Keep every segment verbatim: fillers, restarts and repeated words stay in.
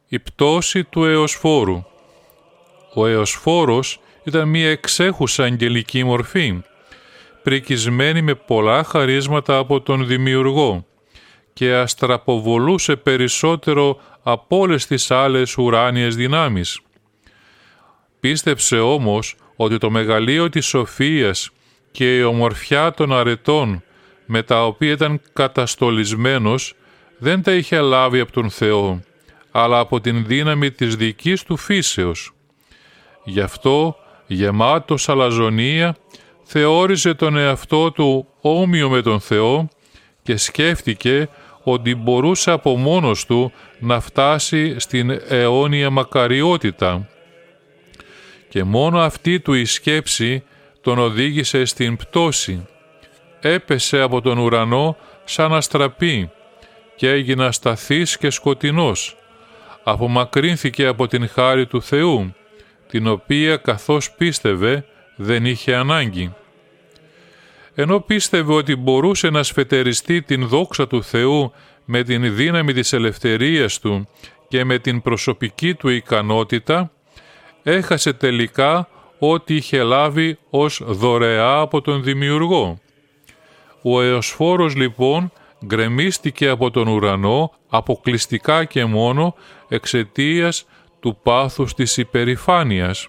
Η πτώση του Εωσφόρου. Ο Εωσφόρος ήταν μια εξέχουσα αγγελική μορφή, πρικισμένη με πολλά χαρίσματα από τον Δημιουργό και αστραποβολούσε περισσότερο από όλες τις άλλες ουράνιες δυνάμεις. Πίστεψε όμως ότι το μεγαλείο της σοφίας και η ομορφιά των αρετών με τα οποία ήταν καταστολισμένος δεν τα είχε λάβει από τον Θεό, αλλά από την δύναμη της δικής του φύσεως. Γι' αυτό, γεμάτος αλαζονία, θεώρησε τον εαυτό του όμοιο με τον Θεό και σκέφτηκε ότι μπορούσε από μόνος του να φτάσει στην αιώνια μακαριότητα. Και μόνο αυτή του η σκέψη τον οδήγησε στην πτώση. Έπεσε από τον ουρανό σαν αστραπή και έγινε ασταθής και σκοτεινός. Απομακρύνθηκε από την χάρη του Θεού, την οποία καθώς πίστευε δεν είχε ανάγκη. Ενώ πίστευε ότι μπορούσε να σφετεριστεί την δόξα του Θεού με την δύναμη της ελευθερίας του και με την προσωπική του ικανότητα, έχασε τελικά ό,τι είχε λάβει ως δωρεά από τον Δημιουργό. Ο Εωσφόρος λοιπόν γκρεμίστηκε από τον ουρανό αποκλειστικά και μόνο εξαιτίας του πάθους της υπερηφάνειας.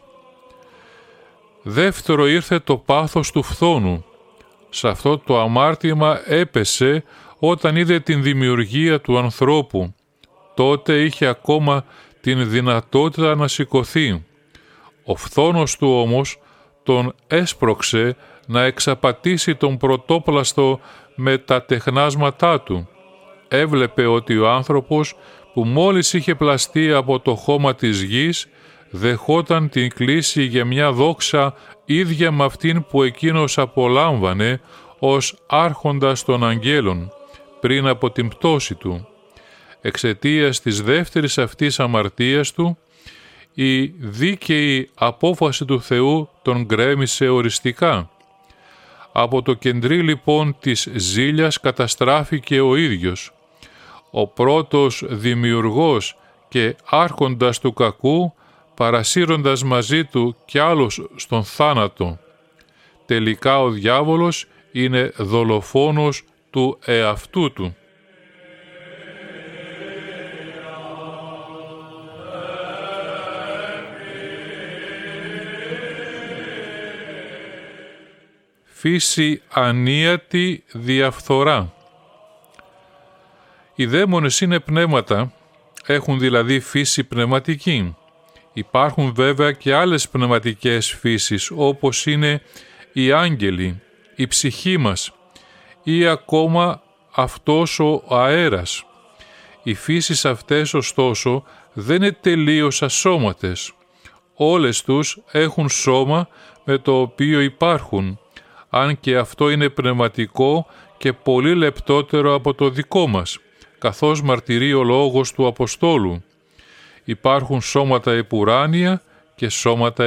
Δεύτερο ήρθε το πάθος του φθόνου. Σε αυτό το αμάρτημα έπεσε όταν είδε την δημιουργία του ανθρώπου. Τότε είχε ακόμα την δυνατότητα να σηκωθεί. Ο φθόνος του όμως τον έσπρωξε να εξαπατήσει τον πρωτόπλαστο με τα τεχνάσματά του. Έβλεπε ότι ο άνθρωπος που μόλις είχε πλαστεί από το χώμα της γης δεχόταν την κλίση για μια δόξα ίδια με αυτήν που εκείνος απολάμβανε ως άρχοντας των αγγέλων πριν από την πτώση του. Εξαιτίας της δεύτερης αυτής αμαρτίας του, η δίκαιη απόφαση του Θεού τον γκρέμισε οριστικά. Από το κεντρί λοιπόν της ζήλιας καταστράφηκε ο ίδιος. Ο πρώτος δημιουργός και άρχοντας του κακού, παρασύροντας μαζί του κι άλλος στον θάνατο. Τελικά ο διάβολος είναι δολοφόνος του εαυτού του. Φύση ανίατη διαφθορά. Οι δαίμονες είναι πνεύματα, έχουν δηλαδή φύση πνευματική. Υπάρχουν βέβαια και άλλες πνευματικές φύσεις, όπως είναι οι άγγελοι, η ψυχή μας ή ακόμα αυτός ο αέρας. Οι φύσεις αυτές ωστόσο δεν είναι τελείως ασώματες. Όλες τους έχουν σώμα με το οποίο υπάρχουν, αν και αυτό είναι πνευματικό και πολύ λεπτότερο από το δικό μας, καθώς μαρτυρεί ο λόγος του Αποστόλου. Υπάρχουν σώματα επουράνια και σώματα